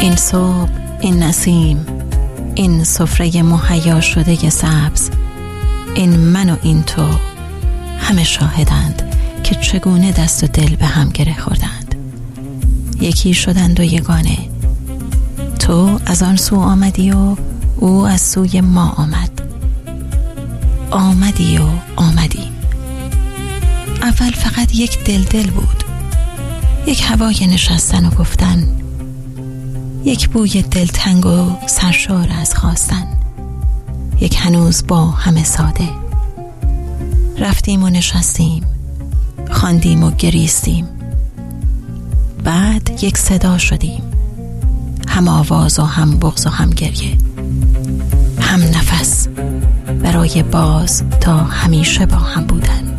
این صبح، این نسیم، این سفره مهیا شده سبز، این من و این تو، همه شاهدند که چگونه دست و دل به هم گره خوردند. یکی شدند و یگانه. تو از آن سو آمدی و او از سوی ما آمد. آمدی و آمدیم. اول فقط یک دل بود، یک هوای نشستن و گفتن، یک بوی دلتنگ و سرشار از خواستن، یک هنوز با همه ساده. رفتیم و نشستیم، خواندیم و گریستیم. بعد یک صدا شدیم، هم آواز و هم بغض و هم گریه، هم نفس برای باز تا همیشه با هم بودن.